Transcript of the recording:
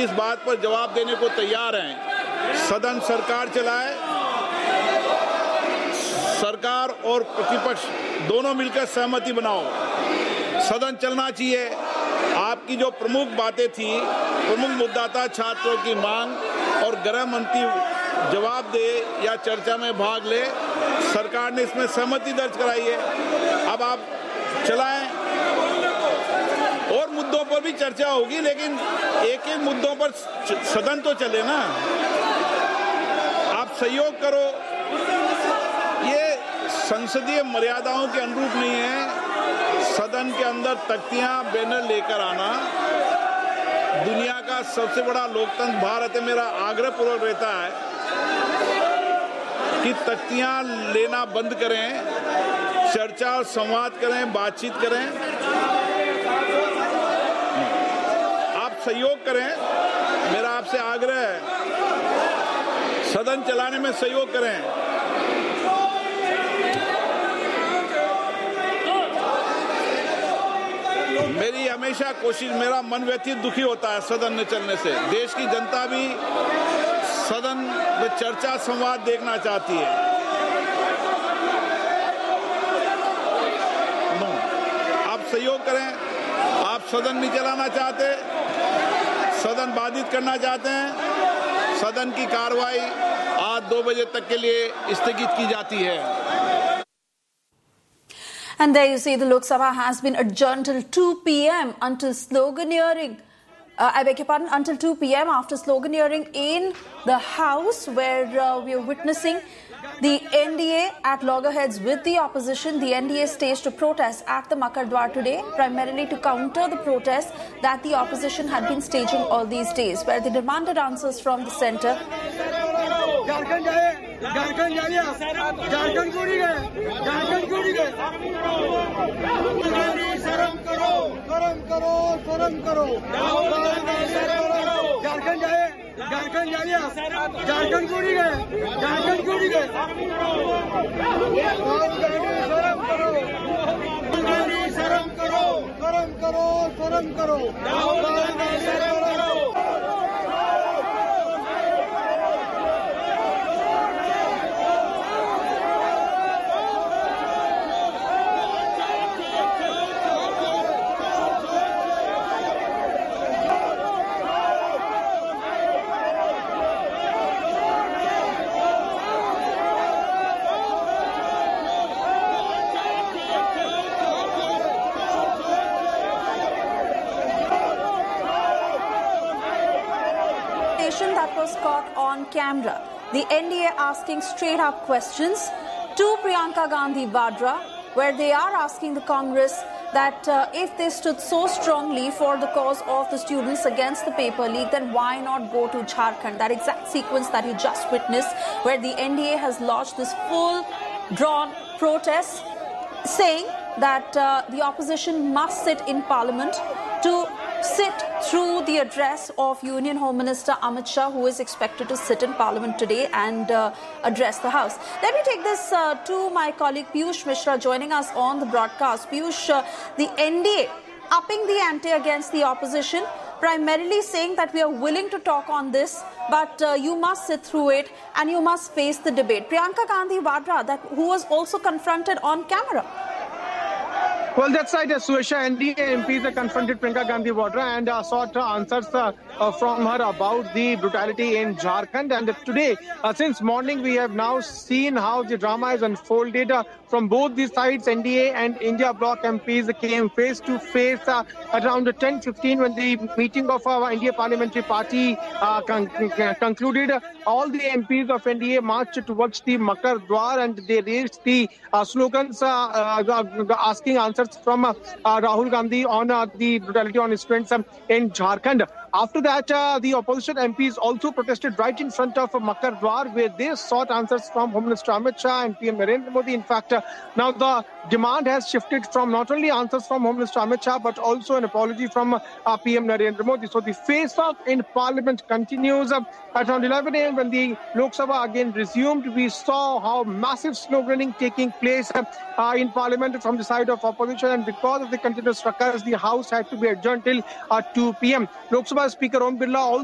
इस बात पर जवाब देने को तैयार हैं। सदन सरकार चलाए, सरकार और प्रतिपक्ष दोनों मिलकर सहमति बनाओ, सदन चलना चाहिए। आपकी जो प्रमुख बातें थी, प्रमुख मुद्दा था छात्रों की मांग और गृह मंत्री जवाब दे या चर्चा में भाग ले। सरकार ने इसमें सहमति दर्ज कराई है। अब आप चलाएं, और मुद्दों पर भी चर्चा होगी, लेकिन एक एक मुद्दों पर सदन तो चले ना। आप सहयोग करो, ये संसदीय मर्यादाओं के अनुरूप नहीं है। सदन के अंदर तख्तियां बैनर लेकर आना, दुनिया का सबसे बड़ा लोकतंत्र भारत है। मेरा आग्रह पूर्वक रहता है कि तख्तियां लेना बंद करें, चर्चा और संवाद करें, बातचीत करें, आप सहयोग करें। मेरा आपसे आग्रह है, सदन चलाने में सहयोग करें। मेरी हमेशा कोशिश, मेरा मन व्यथित दुखी होता है सदन न चलने से। देश की जनता भी सदन में चर्चा संवाद देखना चाहती है। आप सहयोग करें। आप सदन नहीं चलाना चाहते, सदन बाधित करना चाहते हैं, सदन की कार्रवाई आज 2 बजे तक के लिए स्थगित की जाती है। And there you see the Lok Sabha has been adjourned till 2 p.m. until sloganeering. I beg your pardon, until 2 p.m. after sloganeering in the House, where we are witnessing the NDA at loggerheads with the opposition. The NDA staged a protest at the Makar Dwar today, primarily to counter the protest that the opposition had been staging all these days, where they demanded answers from the centre. Jharkhand जाए, झारखंड जाइए, झारखंड छोड़ी गए, झारखंड छोड़ी गए। शर्म करो, शर्म करो, शर्म करो। झारखंड जाए, झारखंड जाइए, झारखंड छोड़ी गए, झारखंड छोड़ी गए। शर्म करो, शर्म करो, शर्म करो, शर्म करो। That was caught on camera. The NDA asking straight up questions to Priyanka Gandhi Vadra, where they are asking the Congress that if they stood so strongly for the cause of the students against the paper leak, then why not go to Jharkhand? That exact sequence that you just witnessed, where the NDA has launched this full drawn protest saying that the opposition must sit in Parliament to sit through the address of Union Home Minister Amit Shah, who is expected to sit in Parliament today and address the House. Let me take this to my colleague Piyush Mishra joining us on the broadcast. Piyush, the NDA upping the ante against the opposition, primarily saying that we are willing to talk on this, but you must sit through it and you must face the debate. Priyanka Gandhi Vadra, who was also confronted on camera. Well, that's right. Suesha, NDA MPs confronted Priyanka Gandhi Vadra and sought answers from her about the brutality in Jharkhand. And today, since morning, we have now seen how the drama has unfolded from both the sides. NDA and India Bloc MPs came face to face around 10:15 when the meeting of our India Parliamentary Party concluded. All the MPs of NDA marched towards the Makar Dwar and they raised the slogans asking answers from Rahul Gandhi on the brutality on students in Jharkhand. After that, the opposition MPs also protested right in front of Makar Dwar, where they sought answers from Home Minister Amit Shah and PM Narendra Modi. In fact, now the demand has shifted from not only answers from Home Minister Amit Shah, but also an apology from PM Narendra Modi. So the face-off in Parliament continues. At around 11 a.m. when the Lok Sabha again resumed, we saw how massive sloganing taking place in Parliament from the side of opposition. And because of the continuous fracas, the House had to be adjourned till 2 p.m. Lok Sabha Speaker Om Birla also